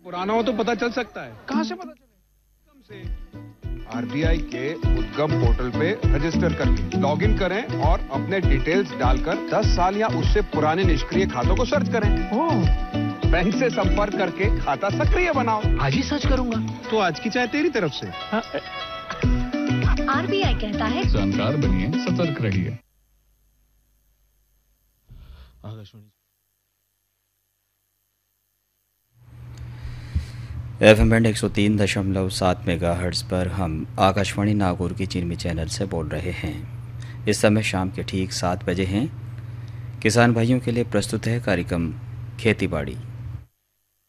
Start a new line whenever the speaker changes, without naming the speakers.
पुराना हो तो पता चल सकता है। कहाँ से पता चले? आरबीआई के उद्गम पोर्टल पे रजिस्टर करके लॉगिन करें और अपने डिटेल्स डालकर 10 साल या उससे पुराने निष्क्रिय खातों को सर्च करें। बैंक से संपर्क करके खाता सक्रिय बनाओ।
आज ही सर्च करूंगा।
तो आज की चाय तेरी तरफ से।
आरबीआई कहता है
जानकार बनिए, सतर्क रहिए।
FM बैंड 103.7 मेगाहर्ट्ज़ पर हम आकाशवाणी नागौर की चिन्मी चैनल से बोल रहे हैं। इस समय शाम के ठीक 7 बजे हैं। किसान भाइयों के लिए प्रस्तुत है कार्यक्रम खेती बाड़ी।